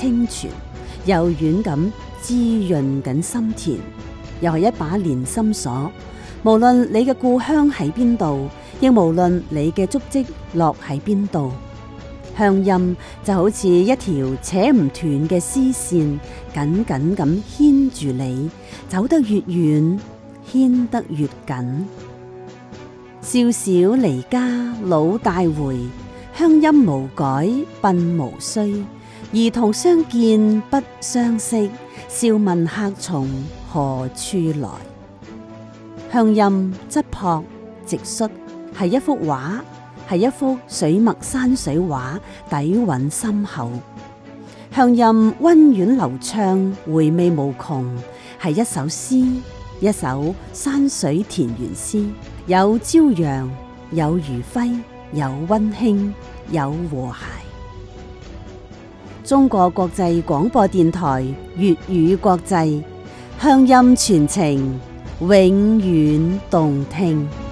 清泉，柔軟咁滋潤緊心田，又係一把連心鎖。無論你嘅故鄉喺邊度，亦無論你嘅足跡落喺邊度，鄉音就好似一條扯唔斷嘅絲線，緊緊咁牽住你，走得越遠，牽得越緊。少小離家老大回，鄉音無改鬢無須。兒童相見不相識，笑問客從何處來。鄉音質樸直率，係一幅畫，係一幅水墨山水畫，底蘊深厚。鄉音溫婉流暢，回味無窮，係一首詩，一首山水田園詩，有朝陽，有餘暉，有溫馨，有和諧。中國國際廣播電台粵語國際，鄉音傳情，永遠動聽。